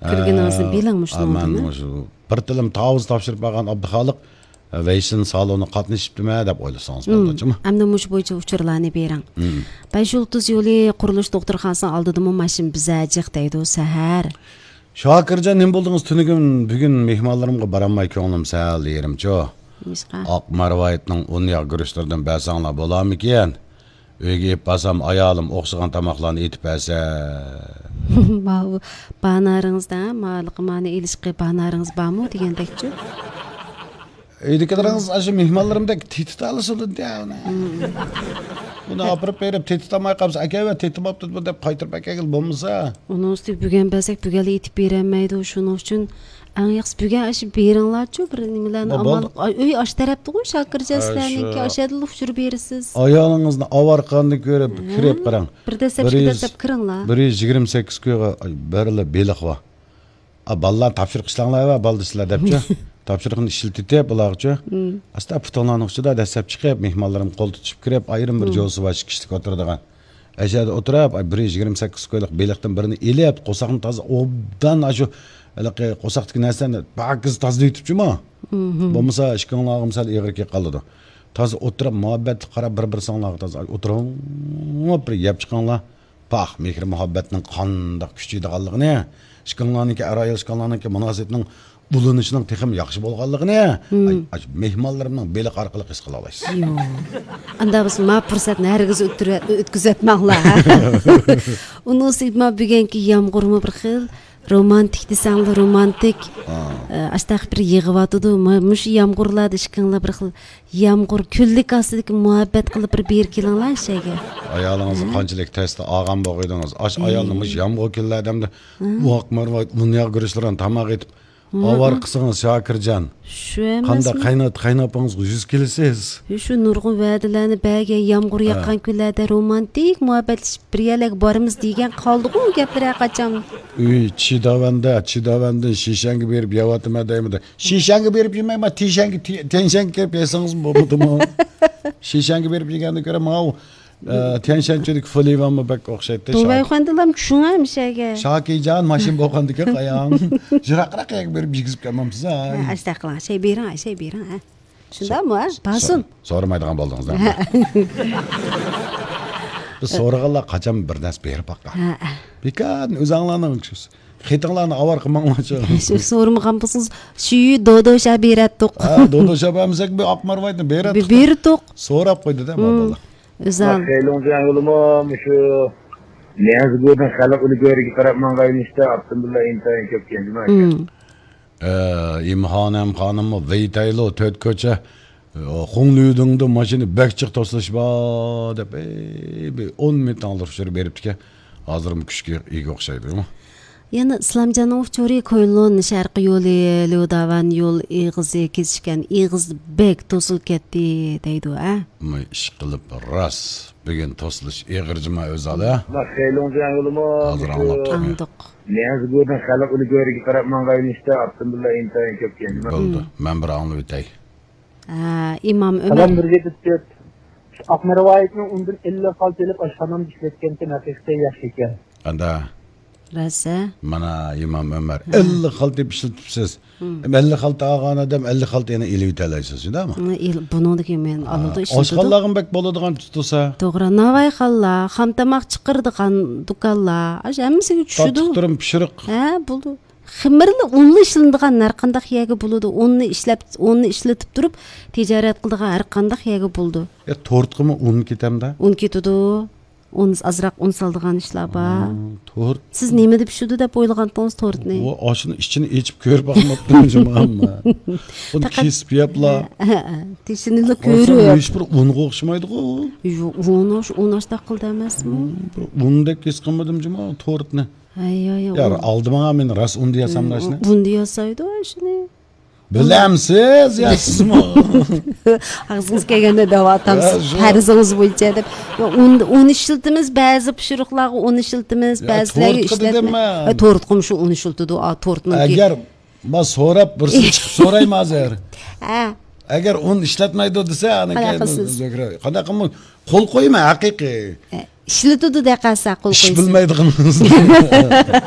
Kirginingizning belingmi shuni? Men o'sha bir tilim tavuz topshirib bergan Abduxoliq Veysin salonu qatnashibdimi deb o'ylasangiz bo'ladimi? Endi mush bo'yicha uchurlarni bering. 530 yo'li qurilish doktorxonasining oldidami mashin bizajiq deydi u sahar. Shokirjon, nima bo'ldingiz tunigim? Bugun mehmonlarimga boramay ko'nglim sal yerimcho. Oq marvoyatning un yog' guruchlardan basanglar bo'larmikan? Uyga yeb basam ayolim o'xshagan tomoqlarni etib bersa. Banaringizda ma'liqmani ilishqi banaringiz bormi degandekchi? Uydagilarimiz aşı mehmonlarimdek tetit alışıldı diye. Bunu apırıp verip tetit almay qalsa, aka va tetit olibdi deb qaytirib akagil bo'lmasa. Uni ustiga bugun basak bugali etib berolmaydi, shuning uchun eng yaxshisi bugun ashi beringlarchi bir nimalarni amal uy osh tarafda-ku Shokirjon sizlarniki oshadil ushurib berasiz. Ayolingizni avarqanni ko'rib kirib qarang. Bir desab kiringlar. 128 kuyga barila beliq va. Ballar topshiriq ishlarlar va baldislar debchi. Topshiriqni ishiltib bularchi. Asta putonlarning ichida dastlab chiqib, mehmonlarim qo'l tutib kirib, ayrim bir jo'si va kishlik o'tiradigan. Ashada o'tirib, 128 kuylik beliqdan birini elib, qo'saqni toza obdan shu qo'saqdagi narsani baqiz tozalab yutibchi-mi? Bo'lmasa ishqonlarga misol eg'irga qoladi. Toza o'tirib, muhabbatli qarab bir sonlarga toza o'tirib, bir yeb chiqqanlar, bax, mehr muhabbatning qanday kuchliligini, ishqonlarniki aroyil ishqonlarniki munosabatning bulanışının texim yaxşı bolğanlığını mehmonlarimning beli orqali his qila olasiz. Yo'q. Anda biz ma fursatni hargiz o'tkazatmanglar. Uni sitma bugungi yomg'irmi bir xil romantik desanglar romantik. Astaq bir yig'iyotdi. Mush yomg'irlarda ishqinglar bir xil yomg'ir kunlik ostidagi muhabbat qilib bir kelinglar shayga. Ayolingizni qanchalik tezda olgan bo'g'idingiz. Ash ayolni mush yomg'ir kunlardamda vaqtmar va bunday guruchlarni tamoq etib avar qısınız Shokirjon. Şu emas. Qanday qaynapаңыз 100 kelasiz. Şu nurg'un va'dalarni baga yomg'ir yoqqan kunlarda romantik muhabbatlashib bir yerga boramiz degan qoldi-ku gaplar qachon. Uy chidavanda shishanga berib yavatma deymidi. Shishanga berib yemayman, tenshanga kelib yesangiz bo'lmadimi? Shishanga berib yeganda ko'ra mau tenshanchilik foliyamni bak o'xshaydi. To'yxondalar tushunamish-aga. Shokirjon mashin bo'lgandiki qayam. Jiraqroq berib yigizib kelmamsiz. Astaqlan, şey bering, ha. Shundami? Basun. So'ramaydigan bo'ldingiz. Biz so'raganlar qachon bir narsa berib baqqan. Bekan o'zinglarning xetinglarni avar qilmanglarchi. Shu so'rmagan bo'lsangiz, shu dodosha beratdiq. Dodosha bermasak bu oqmarvoyni beratdiq. Berdiq. So'rab qo'ydi-da bola. O'zim. Xeylonjan yo'limi shu Lensgo'dan xalq ulguriga qarab mang'aynishda Abdullah intayin ko'p keldi-mi? İmxonim xonimni veytaylo to'rt ko'cha Xongludingda mashina bakchiq toslash bor deb 10 metrlar tushirib beribdi-ki, hozirmi kuchga ega o'xshaydi-mi? Yana Islomjonov Chori Ko'ylon sharqi yo'li Lo'davan yo'l eg'izi kesishgan eg'iz bek to'silib ketdi deydi-a. Ish qilib ras bugun tosilish eg'irjima o'zali. Xeylonjan yo'limi hozir anglab Lensgo'dan xalq ulguriga qarab mang'aynishda Abdullah intayin ko'p keldi-mi? Bo'ldi. Men bir anglab o'tay. İmam Ömer. Adam bir gidip Akmarvoyatning undan 50 qol kelib oshxonam ishlatgancha nafaqat yaxshi ekan. Anda Rasa. Mana İmam Ömer 50 qol deb ishlatibsiz. 50 qol tag'an adam 50 qol yana elib o'talaysiz, shundami? Buningdagi men aldı ishlatdim. Oshxonlarga bak bo'ladigan tutsa. To'g'ri, navay xalla, xamtamoq chiqirdigan do'konlar, hammasiga tushdi. Tuturim pishiriq. Bo'ldi. Ximirli unli ishlanadigan har qanday yerga bo'ladi. Unni ishlatib turib, tijorat qiladigan har qanday yerga bo'ldi. To'rtqimi un ketamda? Un ketadi. Un azroq un soladigan ishlar bor. To'rt. Siz nima deb shudi deb o'ylagansiz to'rtni? O oshini ichini echib ko'rib boqmoqchiman hamma. Uni kesib yapla. Tishini ko'rib. Hech bir unga o'xshamaydi-ku. Yo'q, un oshda qildi emasmi? Undek his qilmadim juma to'rtni. Ya aldım men ras un diyasam nashni. Un diyasaydi shuni. Bilamsiz ya sizmi? Ağzınız kelganda davatamiz. Farzıngiz bo'yicha deb. Un ishlatimiz, ba'zi pishiriqlarga un ishlatimiz, ba'zilarga ishlatmaymiz. To'rtqim shu un ishlatdi, to'rtning. Agar men so'rab birsin chiqib so'rayman hozir. Agar un ishlatmaydi desa, ana qanday qilib qo'l qo'yma haqiqiy. Ishlatdi deb qolsa qo'l qo'ysiz. Ish bilmaydigan